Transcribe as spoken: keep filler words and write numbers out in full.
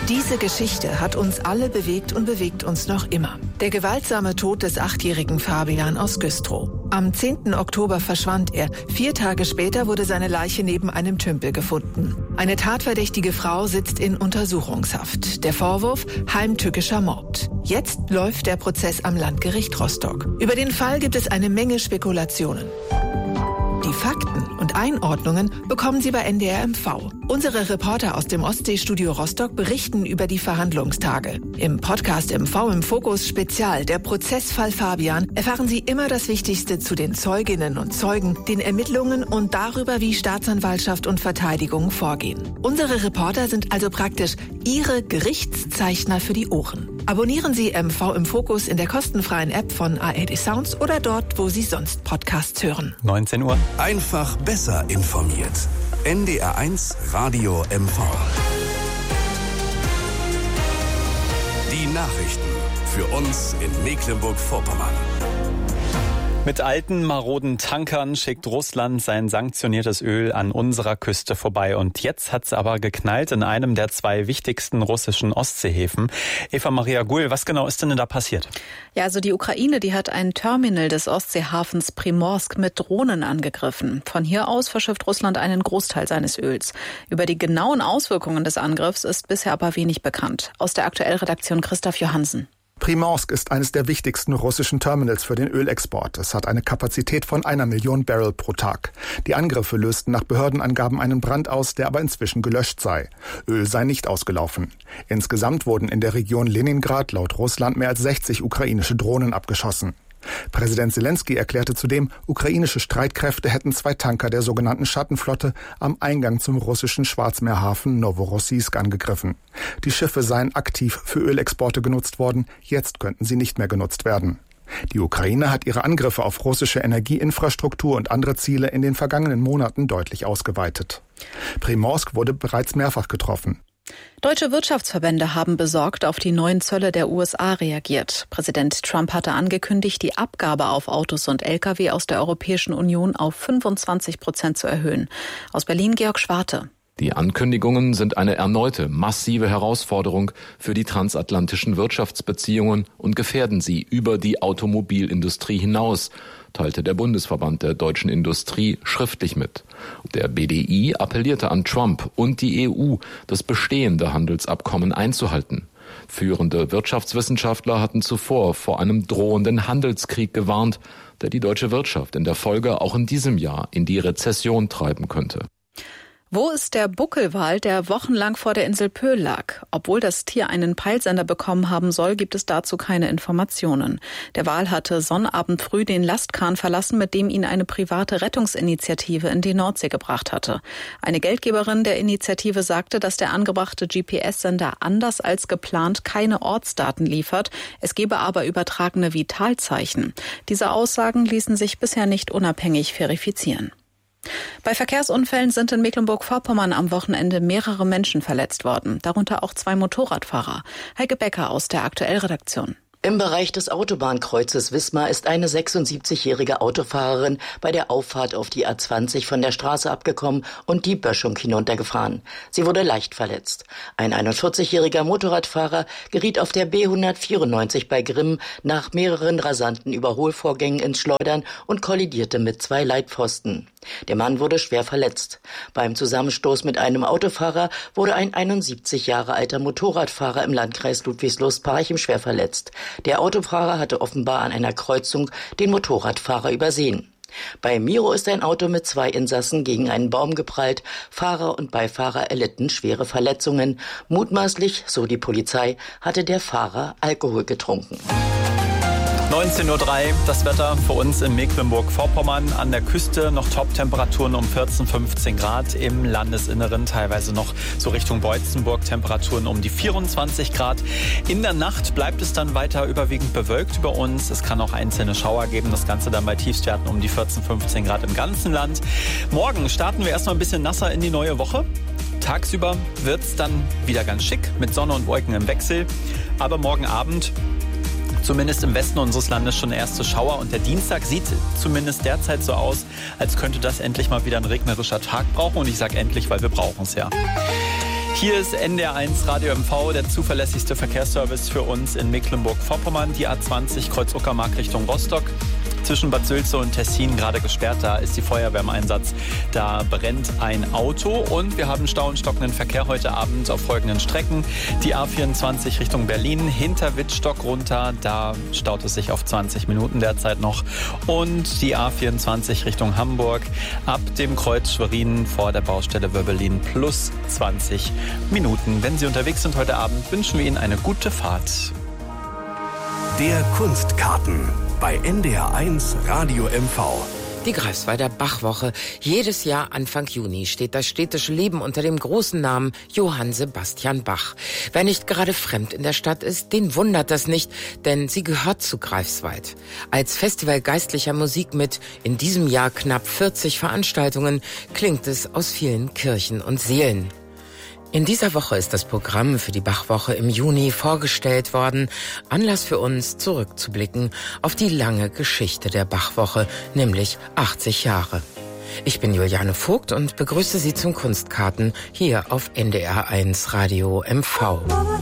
Diese Geschichte hat uns alle bewegt und bewegt uns noch immer. Der gewaltsame Tod des achtjährigen Fabian aus Güstrow. Am zehnten Oktober verschwand er. Vier Tage später wurde seine Leiche neben einem Tümpel gefunden. Eine tatverdächtige Frau sitzt in Untersuchungshaft. Der Vorwurf: heimtückischer Mord. Jetzt läuft der Prozess am Landgericht Rostock. Über den Fall gibt es eine Menge Spekulationen. Die Fakten und Einordnungen bekommen Sie bei N D R M V. Unsere Reporter aus dem Ostseestudio Rostock berichten über die Verhandlungstage. Im Podcast M V im Fokus Spezial, der Prozessfall Fabian, erfahren Sie immer das Wichtigste zu den Zeuginnen und Zeugen, den Ermittlungen und darüber, wie Staatsanwaltschaft und Verteidigung vorgehen. Unsere Reporter sind also praktisch Ihre Gerichtszeichner für die Ohren. Abonnieren Sie M V im Fokus in der kostenfreien App von A R D Sounds oder dort, wo Sie sonst Podcasts hören. neunzehn Uhr. Einfach besser informiert. N D R eins Radio M V. Die Nachrichten für uns in Mecklenburg-Vorpommern. Mit alten, maroden Tankern schickt Russland sein sanktioniertes Öl an unserer Küste vorbei. Und jetzt hat's aber geknallt in einem der zwei wichtigsten russischen Ostseehäfen. Eva Maria Gull, was genau ist denn da passiert? Ja, also die Ukraine, die hat ein Terminal des Ostseehafens Primorsk mit Drohnen angegriffen. Von hier aus verschifft Russland einen Großteil seines Öls. Über die genauen Auswirkungen des Angriffs ist bisher aber wenig bekannt. Aus der Aktuellredaktion Christoph Johansen. Primorsk ist eines der wichtigsten russischen Terminals für den Ölexport. Es hat eine Kapazität von einer Million Barrel pro Tag. Die Angriffe lösten nach Behördenangaben einen Brand aus, der aber inzwischen gelöscht sei. Öl sei nicht ausgelaufen. Insgesamt wurden in der Region Leningrad laut Russland mehr als sechzig ukrainische Drohnen abgeschossen. Präsident Selenskyj erklärte zudem, ukrainische Streitkräfte hätten zwei Tanker der sogenannten Schattenflotte am Eingang zum russischen Schwarzmeerhafen Novorossiysk angegriffen. Die Schiffe seien aktiv für Ölexporte genutzt worden, jetzt könnten sie nicht mehr genutzt werden. Die Ukraine hat ihre Angriffe auf russische Energieinfrastruktur und andere Ziele in den vergangenen Monaten deutlich ausgeweitet. Primorsk wurde bereits mehrfach getroffen. Deutsche Wirtschaftsverbände haben besorgt auf die neuen Zölle der U S A reagiert. Präsident Trump hatte angekündigt, die Abgabe auf Autos und L K W aus der Europäischen Union auf fünfundzwanzig Prozent zu erhöhen. Aus Berlin Georg Schwarte. Die Ankündigungen sind eine erneute massive Herausforderung für die transatlantischen Wirtschaftsbeziehungen und gefährden sie über die Automobilindustrie hinaus, teilte der Bundesverband der deutschen Industrie schriftlich mit. Der B D I appellierte an Trump und die E U, das bestehende Handelsabkommen einzuhalten. Führende Wirtschaftswissenschaftler hatten zuvor vor einem drohenden Handelskrieg gewarnt, der die deutsche Wirtschaft in der Folge auch in diesem Jahr in die Rezession treiben könnte. Wo ist der Buckelwal, der wochenlang vor der Insel Pöhl lag? Obwohl das Tier einen Peilsender bekommen haben soll, gibt es dazu keine Informationen. Der Wal hatte Sonnabend früh den Lastkahn verlassen, mit dem ihn eine private Rettungsinitiative in die Nordsee gebracht hatte. Eine Geldgeberin der Initiative sagte, dass der angebrachte G P S-Sender anders als geplant keine Ortsdaten liefert. Es gebe aber übertragene Vitalzeichen. Diese Aussagen ließen sich bisher nicht unabhängig verifizieren. Bei Verkehrsunfällen sind in Mecklenburg-Vorpommern am Wochenende mehrere Menschen verletzt worden, darunter auch zwei Motorradfahrer. Heike Becker aus der Aktuellredaktion. Im Bereich des Autobahnkreuzes Wismar ist eine sechsundsiebzigjährige Autofahrerin bei der Auffahrt auf die A zwanzig von der Straße abgekommen und die Böschung hinuntergefahren. Sie wurde leicht verletzt. Ein einundvierzigjähriger Motorradfahrer geriet auf der B hundertvierundneunzig bei Grimm nach mehreren rasanten Überholvorgängen ins Schleudern und kollidierte mit zwei Leitpfosten. Der Mann wurde schwer verletzt. Beim Zusammenstoß mit einem Autofahrer wurde ein einundsiebzig Jahre alter Motorradfahrer im Landkreis Ludwigslust-Parchim schwer verletzt. Der Autofahrer hatte offenbar an einer Kreuzung den Motorradfahrer übersehen. Bei Miro ist ein Auto mit zwei Insassen gegen einen Baum geprallt. Fahrer und Beifahrer erlitten schwere Verletzungen. Mutmaßlich, so die Polizei, hatte der Fahrer Alkohol getrunken. neunzehn Uhr drei, das Wetter für uns in Mecklenburg-Vorpommern. An der Küste noch Top-Temperaturen um vierzehn, fünfzehn Grad. Im Landesinneren teilweise noch so Richtung Beutzenburg Temperaturen um die vierundzwanzig Grad. In der Nacht bleibt es dann weiter überwiegend bewölkt über uns. Es kann auch einzelne Schauer geben. Das Ganze dann bei Tiefstwerten um die vierzehn, fünfzehn Grad im ganzen Land. Morgen starten wir erstmal ein bisschen nasser in die neue Woche. Tagsüber wird es dann wieder ganz schick mit Sonne und Wolken im Wechsel. Aber morgen Abend zumindest im Westen unseres Landes schon erste Schauer. Und der Dienstag sieht zumindest derzeit so aus, als könnte das endlich mal wieder ein regnerischer Tag brauchen. Und ich sage endlich, weil wir brauchen es ja. Hier ist N D R eins Radio M V, der zuverlässigste Verkehrsservice für uns in Mecklenburg-Vorpommern. Die A zwanzig Kreuz-Uckermark Richtung Rostock. Zwischen Bad Sülze und Tessin gerade gesperrt, da ist die Feuerwehr im Einsatz. Da brennt ein Auto und wir haben Stau und stockenden Verkehr heute Abend auf folgenden Strecken. Die A vierundzwanzig Richtung Berlin, hinter Wittstock runter, da staut es sich auf zwanzig Minuten derzeit noch. Und die A vierundzwanzig Richtung Hamburg, ab dem Kreuz Schwerin vor der Baustelle Wöbbelin plus zwanzig Minuten. Wenn Sie unterwegs sind heute Abend, wünschen wir Ihnen eine gute Fahrt. Der Kunstkarten bei N D R eins Radio M V. Die Greifswalder Bachwoche. Jedes Jahr Anfang Juni steht das städtische Leben unter dem großen Namen Johann Sebastian Bach. Wer nicht gerade fremd in der Stadt ist, den wundert das nicht, denn sie gehört zu Greifswald. Als Festival geistlicher Musik mit in diesem Jahr knapp vierzig Veranstaltungen klingt es aus vielen Kirchen und Seelen. In dieser Woche ist das Programm für die Bachwoche im Juni vorgestellt worden. Anlass für uns, zurückzublicken auf die lange Geschichte der Bachwoche, nämlich achtzig Jahre. Ich bin Juliane Vogt und begrüße Sie zum Kunstkarten hier auf N D R eins Radio M V.